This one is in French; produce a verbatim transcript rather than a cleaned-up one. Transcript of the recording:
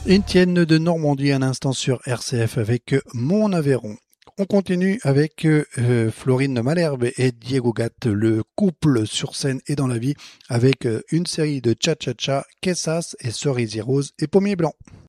Étienne de Normandie, un instant sur R C F avec Mon Aveyron. On continue avec euh, Florine Malherbe et Diego Gatt, le couple sur scène et dans la vie, avec euh, une série de cha-cha-cha, Quessas et Cerisier Rose et Pommier Blanc.